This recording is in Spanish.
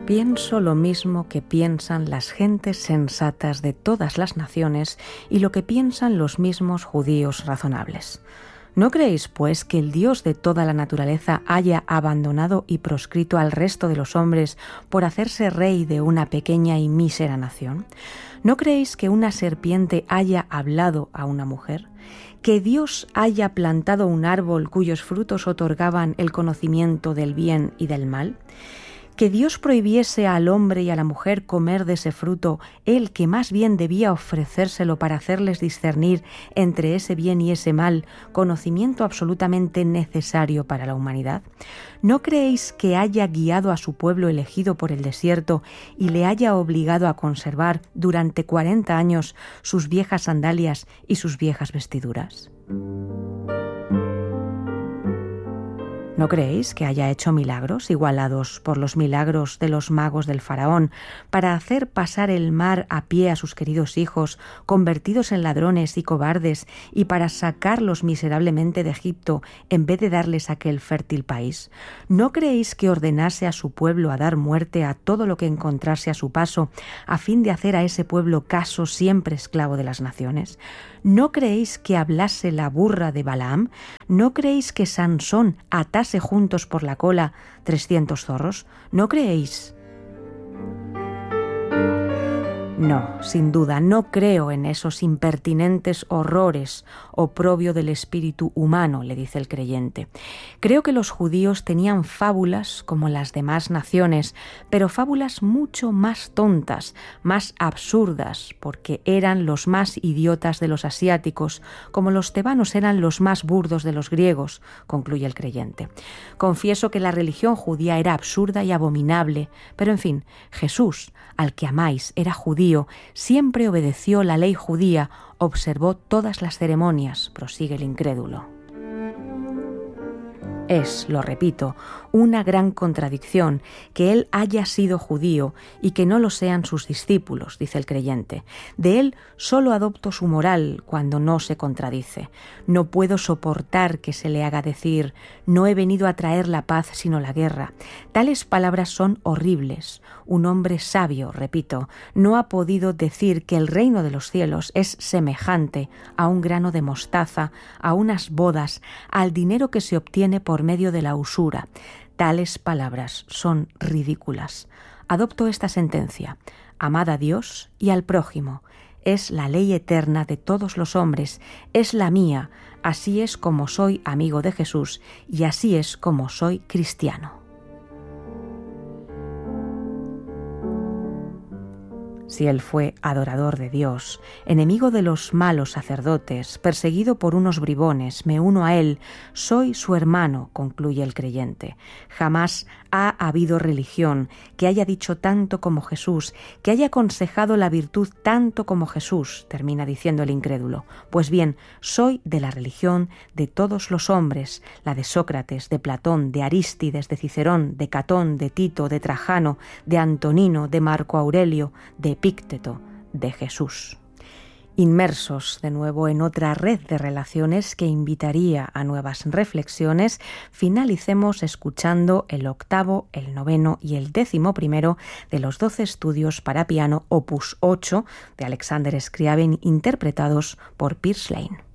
Pienso lo mismo que piensan las gentes sensatas de todas las naciones y lo que piensan los mismos judíos razonables. ¿No creéis, pues, que el Dios de toda la naturaleza haya abandonado y proscrito al resto de los hombres por hacerse rey de una pequeña y mísera nación? ¿No creéis que una serpiente haya hablado a una mujer? ¿Que Dios haya plantado un árbol cuyos frutos otorgaban el conocimiento del bien y del mal? ¿Que Dios prohibiese al hombre y a la mujer comer de ese fruto, él que más bien debía ofrecérselo para hacerles discernir entre ese bien y ese mal, conocimiento absolutamente necesario para la humanidad? ¿No creéis que haya guiado a su pueblo elegido por el desierto y le haya obligado a conservar durante 40 años sus viejas sandalias y sus viejas vestiduras? ¿No creéis que haya hecho milagros igualados por los milagros de los magos del faraón para hacer pasar el mar a pie a sus queridos hijos, convertidos en ladrones y cobardes, y para sacarlos miserablemente de Egipto en vez de darles aquel fértil país? ¿No creéis que ordenase a su pueblo a dar muerte a todo lo que encontrase a su paso, a fin de hacer a ese pueblo caso siempre esclavo de las naciones? ¿No creéis que hablase la burra de Balaam? ¿No creéis que Sansón atase juntos por la cola 300 zorros? ¿No creéis? No, sin duda, no creo en esos impertinentes horrores, oprobio del espíritu humano, le dice el creyente. Creo que los judíos tenían fábulas como las demás naciones, pero fábulas mucho más tontas, más absurdas, porque eran los más idiotas de los asiáticos, como los tebanos eran los más burdos de los griegos, concluye el creyente. Confieso que la religión judía era absurda y abominable, pero en fin, Jesús, al que amáis, era judío, siempre obedeció la ley judía, observó todas las ceremonias, prosigue el incrédulo. Es, lo repito, una gran contradicción que él haya sido judío y que no lo sean sus discípulos, dice el creyente. De él solo adopto su moral cuando no se contradice. No puedo soportar que se le haga decir: no he venido a traer la paz sino la guerra. Tales palabras son horribles. Un hombre sabio, repito, no ha podido decir que el reino de los cielos es semejante a un grano de mostaza, a unas bodas, al dinero que se obtiene por medio de la usura. Tales palabras son ridículas. Adopto esta sentencia: amad a Dios y al prójimo. Es la ley eterna de todos los hombres, es la mía. Así es como soy amigo de Jesús y así es como soy cristiano. Si él fue adorador de Dios, enemigo de los malos sacerdotes, perseguido por unos bribones, me uno a él, soy su hermano, concluye el creyente. Jamás ha habido religión que haya dicho tanto como Jesús, que haya aconsejado la virtud tanto como Jesús, termina diciendo el incrédulo. Pues bien, soy de la religión de todos los hombres, la de Sócrates, de Platón, de Arístides, de Cicerón, de Catón, de Tito, de Trajano, de Antonino, de Marco Aurelio, de Epícteto, de Jesús. Inmersos de nuevo en otra red de relaciones que invitaría a nuevas reflexiones, finalicemos escuchando el octavo, el noveno y el 11º de los 12 estudios para piano opus 8 de Alexander Scriabin, interpretados por Piers Lane.